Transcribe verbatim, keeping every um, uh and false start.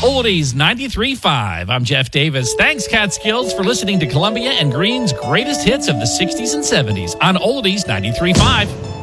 Oldies ninety-three point five. I'm Jeff Davis. Thanks, Catskills, for listening to Columbia and Green's greatest hits of the sixties and seventies on Oldies ninety-three point five.